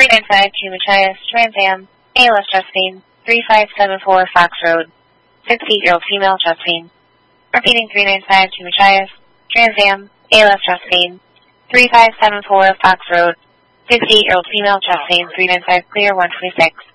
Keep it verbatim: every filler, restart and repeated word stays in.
nine five two Machias, Trans Am, A L S Josephine, three five seven four Fox Road, sixty-eight-year-old female Josephine. Repeating three nine five two Machias, Trans Am, A L S Josephine, three five seven four Fox Road, sixty-eight-year-old female Josephine, three nine five clear, one twenty-six.